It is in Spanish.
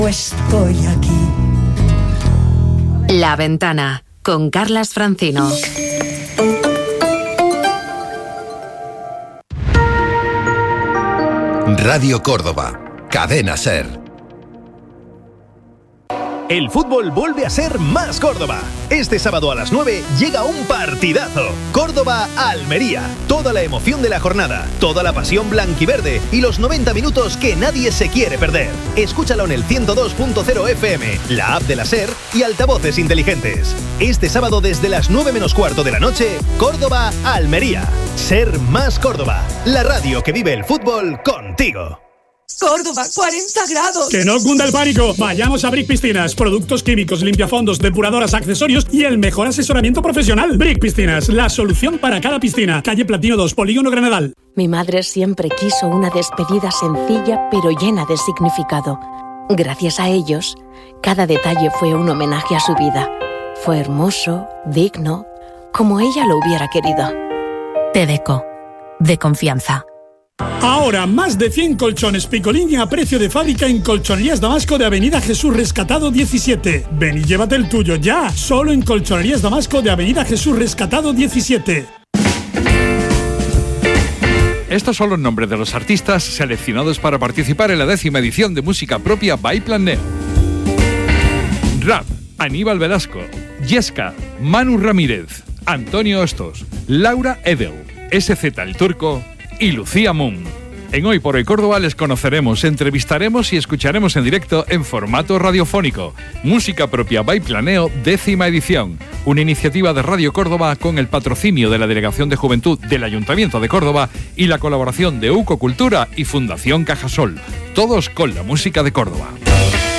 Estoy aquí. La Ventana, con Carlas Francino. Radio Córdoba, Cadena SER. El fútbol vuelve a ser más Córdoba. Este sábado a las 9 llega un partidazo. Córdoba-Almería. Toda la emoción de la jornada, toda la pasión blanquiverde y los 90 minutos que nadie se quiere perder. Escúchalo en el 102.0 FM, la app de la SER y altavoces inteligentes. Este sábado desde las 9 menos cuarto de la noche, Córdoba-Almería. Ser más Córdoba. La radio que vive el fútbol contigo. Córdoba, 40 grados. ¡Que no cunda el pánico! Vayamos a Brick Piscinas. Productos químicos, limpiafondos, depuradoras, accesorios y el mejor asesoramiento profesional. Brick Piscinas, la solución para cada piscina. Calle Platino 2, Polígono Granadal. Mi madre siempre quiso una despedida sencilla pero llena de significado. Gracias a ellos, cada detalle fue un homenaje a su vida. Fue hermoso, digno, como ella lo hubiera querido. Tedeco, de confianza. Ahora, más de 100 colchones Picolín a precio de fábrica en Colchonerías Damasco de Avenida Jesús Rescatado 17. Ven y llévate el tuyo ya, solo en Colchonerías Damasco de Avenida Jesús Rescatado 17. Estos son los nombres de los artistas seleccionados para participar en la 10ª edición de Música Propia by Plan Neo. Rap, Aníbal Velasco, Yesca, Manu Ramírez, Antonio Hostos, Laura Edel, SZ El Turco y Lucía Moon. En Hoy por Hoy Córdoba les conoceremos, entrevistaremos y escucharemos en directo en formato radiofónico. Música Propia by Planeo, 10ª edición. Una iniciativa de Radio Córdoba con el patrocinio de la Delegación de Juventud del Ayuntamiento de Córdoba y la colaboración de UCO Cultura y Fundación Cajasol. Todos con la música de Córdoba.